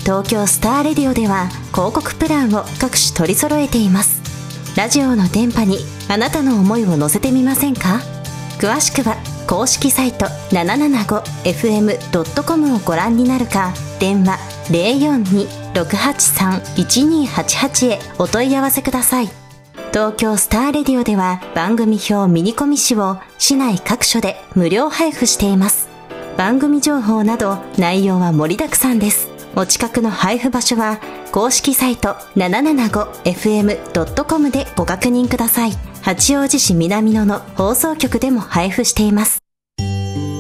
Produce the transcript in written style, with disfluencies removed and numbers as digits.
東京スターレディオでは広告プランを各種取り揃えています。ラジオの電波にあなたの思いを乗せてみませんか？詳しくは公式サイト 775fm.com をご覧になるか、電話 042-683-1288 へお問い合わせください。東京スターレディオでは番組表ミニコミ誌を市内各所で無料配布しています。番組情報など内容は盛りだくさんです。お近くの配布場所は公式サイト 775fm.com でご確認ください。八王子市南野の放送局でも配布しています。